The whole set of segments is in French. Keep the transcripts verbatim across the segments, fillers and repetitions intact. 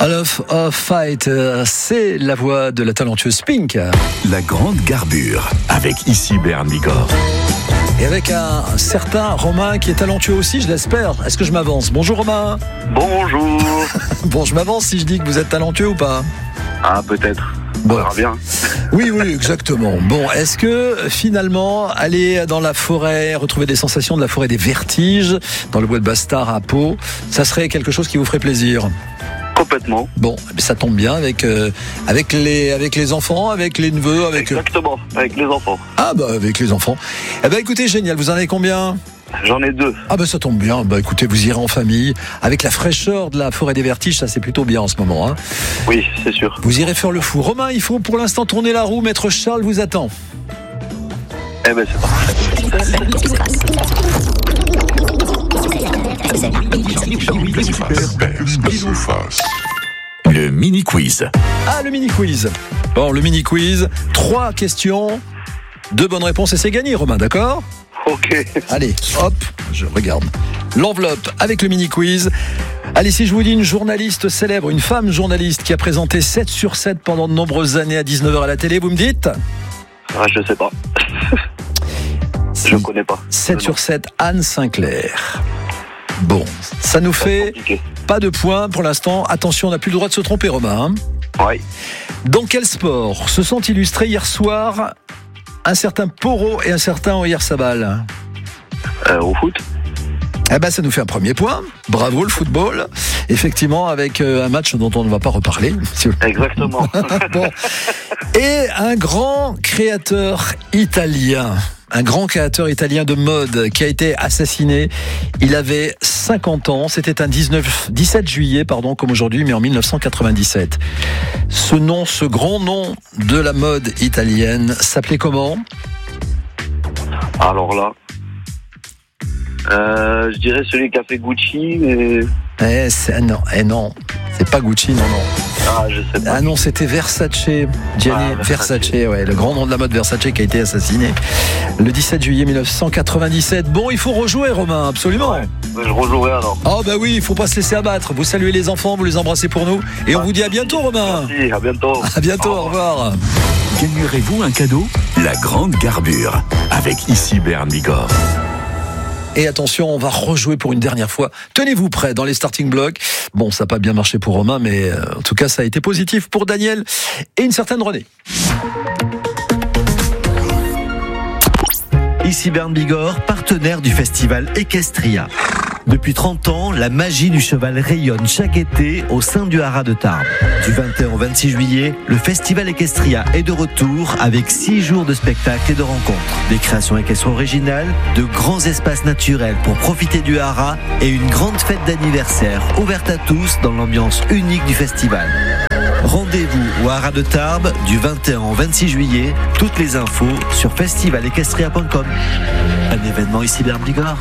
Olof of Fight, c'est la voix de la talentueuse Pink. La grande garbure, avec ici Bern Bigorre. Et avec un certain Romain qui est talentueux aussi, je l'espère. Est-ce que je m'avance? Bonjour Romain. Bonjour. Bon, je m'avance si je dis que vous êtes talentueux ou pas? Ah, peut-être. Bon. On verra bien. Oui, oui, exactement. Bon, est-ce que finalement, aller dans la forêt, retrouver des sensations de la forêt des Vertiges, dans le bois de Bastard à Pau, ça serait quelque chose qui vous ferait plaisir? Complètement. Bon, ça tombe bien avec euh, avec les avec les enfants, avec les neveux, avec Exactement, avec les enfants. Ah bah avec les enfants. Eh ben écoutez, génial. Vous en avez combien? J'en ai deux. Ah bah ça tombe bien. Bah écoutez, vous irez en famille avec la fraîcheur de la forêt des Vertiges. Ça c'est plutôt bien en ce moment. Hein. Oui, c'est sûr. Vous irez faire le fou. Romain, il faut pour l'instant tourner la roue. Maître Charles vous attend. Eh ben c'est parfait. Le mini quiz. Ah, le mini quiz. Bon, le mini quiz. Trois questions, deux bonnes réponses et c'est gagné, Romain, d'accord? Ok. Allez, hop, je regarde l'enveloppe avec le mini quiz. Allez, si je vous dis une journaliste célèbre, une femme journaliste qui a présenté sept sur sept pendant de nombreuses années à dix-neuf heures à la télé, vous me dites? Ah, je sais pas. Je connais pas. sept sur sept, Anne Sinclair. Bon, ça nous fait pas de points pour l'instant. Attention, on n'a plus le droit de se tromper, Romain. Hein. Oui. Dans quel sport se sont illustrés hier soir un certain Porot et un certain Oyarzabal? Euh, au foot. Eh ben, ça nous fait un premier point. Bravo le football. Effectivement, avec un match dont on ne va pas reparler. Exactement. Bon. Et un grand créateur italien. Un grand créateur italien de mode qui a été assassiné. Il avait cinquante ans. C'était un dix-sept juillet, pardon, comme aujourd'hui, mais en mille neuf cent quatre-vingt-dix-sept. Ce nom, ce grand nom de la mode italienne s'appelait comment? Alors là, euh, je dirais celui qui a fait Gucci, mais... Eh, c'est, non, eh non, c'est pas Gucci, non, non. Ah, je sais pas. Ah non, c'était Versace, Gianni ah, Versace, Versace, ouais, le grand nom de la mode Versace qui a été assassiné le dix-sept juillet mille neuf cent quatre-vingt-dix-sept. Bon, il faut rejouer, Romain, absolument. Ouais, je rejouerai alors. Oh bah oui, il faut pas se laisser abattre. Vous saluez les enfants, vous les embrassez pour nous, et on vous dit à bientôt, Romain. Merci, à bientôt. À bientôt, au revoir. Gagnerez-vous un cadeau? La grande garbure, avec ici Bern Bigorre. Et attention, on va rejouer pour une dernière fois. Tenez-vous prêts dans les starting blocks. Bon, ça n'a pas bien marché pour Romain, mais euh, en tout cas, ça a été positif pour Daniel et une certaine Renée. Ici Bern Bigorre, partenaire du festival Equestria. Depuis trente ans, la magie du cheval rayonne chaque été au sein du Haras de Tarbes. Du vingt et un au vingt-six juillet, le festival Equestria est de retour avec six jours de spectacles et de rencontres. Des créations équestres originales, de grands espaces naturels pour profiter du Haras et une grande fête d'anniversaire ouverte à tous dans l'ambiance unique du festival. Rendez-vous au Haras de Tarbes du vingt et un au vingt-six juillet. Toutes les infos sur festival equestria point com. Un événement ici Bern Bigorre.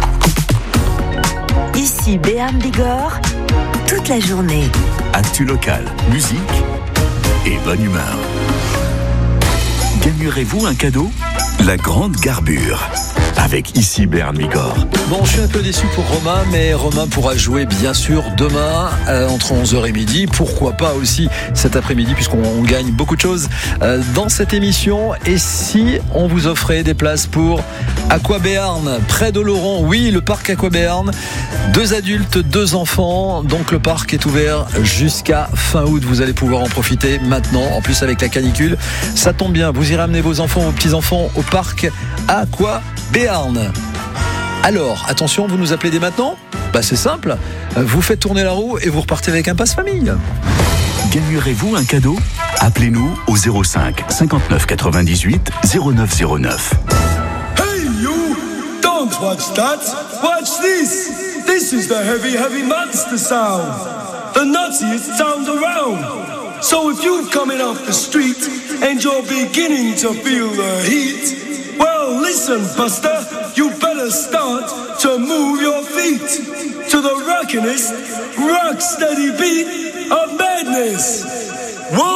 Ici Bern Bigorre, toute la journée. Actu local, musique et bonne humeur. Gagnerez-vous un cadeau? La grande garbure, avec ici Bern Bigorre. Bon, je suis un peu déçu pour Romain, mais Romain pourra jouer bien sûr demain euh, entre onze heures et midi. Pourquoi pas aussi cet après-midi, puisqu'on on gagne beaucoup de choses euh, dans cette émission. Et si on vous offrait des places pour Aquabéarn, près d'Oloron? Oui, le parc Aquabéarn. Deux adultes, deux enfants. Donc le parc est ouvert jusqu'à fin août. Vous allez pouvoir en profiter maintenant. En plus avec la canicule, ça tombe bien. Vous irez amener vos enfants, vos petits-enfants au parc Aquabéarn. Alors, attention, vous nous appelez dès maintenant? Bah c'est simple, vous faites tourner la roue et vous repartez avec un passe-famille. Gagnerez-vous un cadeau? Appelez-nous au zéro cinq cinquante-neuf quatre-vingt-dix-huit zéro neuf zéro neuf. Hey you! Don't watch that! Watch this! This is the heavy, heavy monster sound! The nuttiest sound around! So if you're coming off the street and you're beginning to feel the heat, well listen, Buster, you better start to move your feet to the rockinest, rock steady beat of madness. Whoa.